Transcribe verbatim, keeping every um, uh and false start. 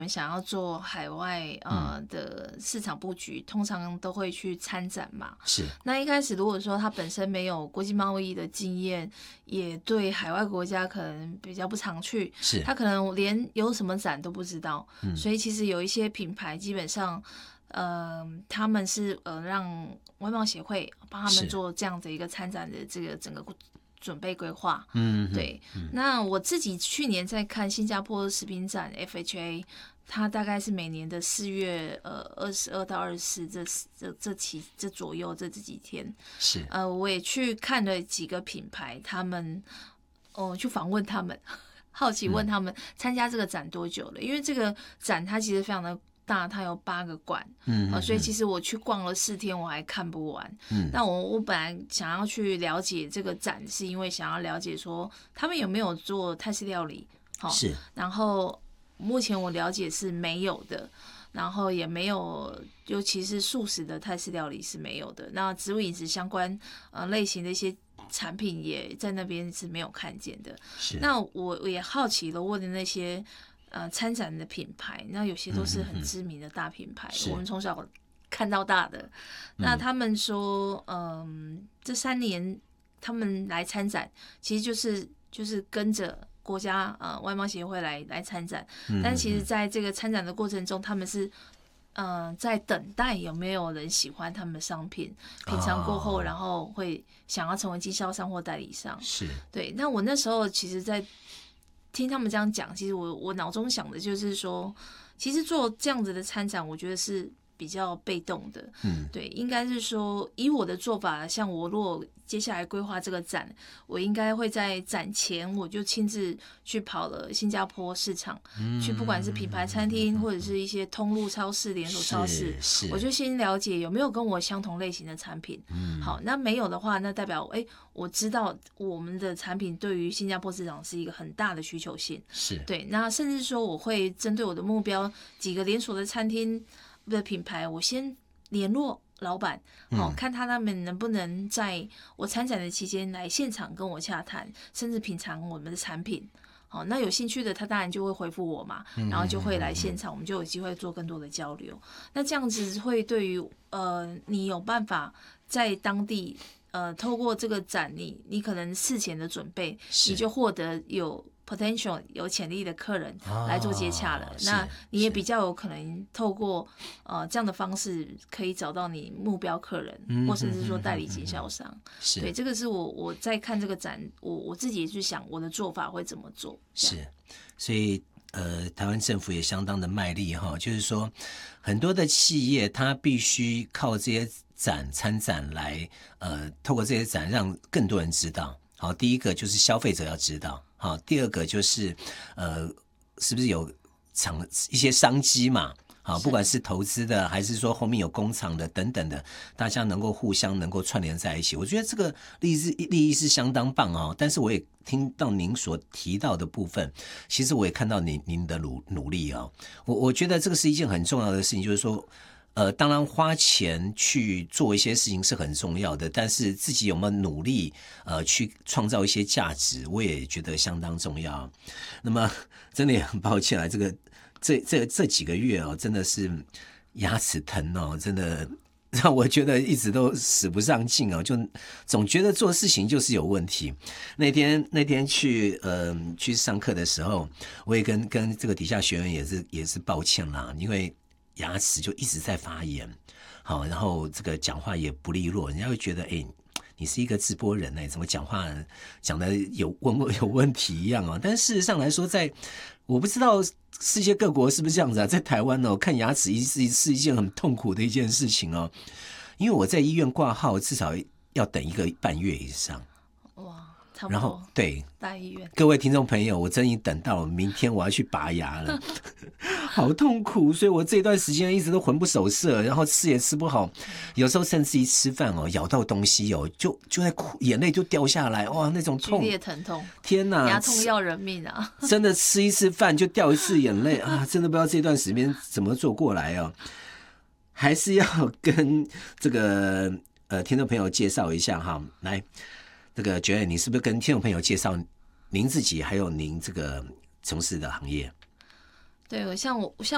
们想要做海外呃的市场布局，通常都会去参展嘛。 是。 那一开始如果说他本身没有国际贸易的经验，也对海外国家可能比较不常去， 是他可能连有什么展都不知道。 嗯、 所以其实有一些品牌基本上，呃，他们是呃让外贸协会帮他们做这样的一个参展的这个整个准备规划。 嗯， 对。 嗯、 那我自己去年在看新加坡食品展 F H A。它大概是每年的四月呃二十二到二十四这这这期这左右这这几天是呃我也去看了几个品牌，他们哦去访问他们，好奇问他们参加这个展多久了？嗯、因为这个展它其实非常的大，它有八个馆， 嗯、 呃，所以其实我去逛了四天，我还看不完。 嗯， 那我我本来想要去了解这个展，是因为想要了解说他们有没有做泰式料理，好、哦， 是， 然后。目前我了解是没有的，然后也没有，尤其是素食的泰式料理是没有的。那植物饮食相关呃类型的一些产品也在那边是没有看见的。 是。 那我我也好奇了，问的那些呃参展的品牌，那有些都是很知名的大品牌，嗯、我们从小看到大的。那他们说，嗯、呃，这三年他们来参展，其实就是就是跟着。国家呃外贸协会来来参展，但其实在这个参展的过程中，他们是呃在等待有没有人喜欢他们的商品，品尝过后，然后会想要成为经销商或代理商。 是对。那我那时候其实，在听他们这样讲，其实我我脑中想的就是说，其实做这样子的参展，我觉得是比较被动的。 嗯， 对，应该是说以我的做法，像我如果接下来规划这个展，我应该会在展前我就亲自去跑了新加坡市场，嗯、去不管是品牌餐厅或者是一些通路超市、连锁超市，我就先了解有没有跟我相同类型的产品。嗯、好，那没有的话，那代表哎，我知道我们的产品对于新加坡市场是一个很大的需求性。 是对，那甚至说我会针对我的目标几个连锁的餐厅的品牌，我先联络老板，好、哦、看他他们能不能在我参展的期间来现场跟我洽谈，甚至品尝我们的产品。好、哦，那有兴趣的他当然就会回复我嘛，然后就会来现场，我们就有机会做更多的交流。那这样子会对于呃你有办法在当地呃透过这个展，你你可能事前的准备，你就获得有potential 有潜力的客人来做接洽了，哦、那你也比较有可能透过呃这样的方式可以找到你目标客人，嗯、或甚至说代理经销商。嗯、对，这个是我我在看这个展，我我自己也去想我的做法会怎么做。 是，所以呃，台湾政府也相当的卖力哈，就是说很多的企业它必须靠这些展参展来呃，透过这些展让更多人知道。好，第一个就是消费者要知道。好，第二个就是，呃，是不是有厂一些商机嘛？好，不管是投资的，还是说后面有工厂的等等的，大家能够互相能够串联在一起，我觉得这个利益是利益是相当棒哦。但是我也听到您所提到的部分，其实我也看到您您的努努力哦。我我觉得这个是一件很重要的事情，就是说。呃，当然花钱去做一些事情是很重要的，但是自己有没有努力呃去创造一些价值，我也觉得相当重要。那么真的也很抱歉啊，这个这这这几个月哦，真的是牙齿疼哦，真的让我觉得一直都使不上劲哦，就总觉得做事情就是有问题。那天那天去呃去上课的时候，我也跟跟这个底下学员也是也是抱歉啦，因为。牙齿就一直在发炎，好，然后这个讲话也不利落，人家会觉得，哎，你是一个直播人哎，怎么讲话讲的有问有问题一样啊？但事实上来说在，在我不知道世界各国是不是这样子啊？在台湾哦，看牙齿是是一件很痛苦的一件事情哦，因为我在医院挂号至少要等一个半月以上。 哇！ 然后对大医院， 各位听众朋友，我真已等到了，明天我要去拔牙了，好痛苦，所以我这段时间一直都魂不守舍，然后吃也吃不好，有时候甚至一吃饭哦，咬到东西哦，就就在哭，眼泪就掉下来，哇，那种痛， 剧烈疼痛， 天哪， 牙痛要人命啊！ 真的吃一次饭就掉一次眼泪啊，真的不知道这段时间怎么做过来哦，还是要跟这个呃听众朋友介绍一下哈，来。这个Joanne，你是不是跟听众朋友介绍您自己，还有您这个从事的行业？ 对，像我像。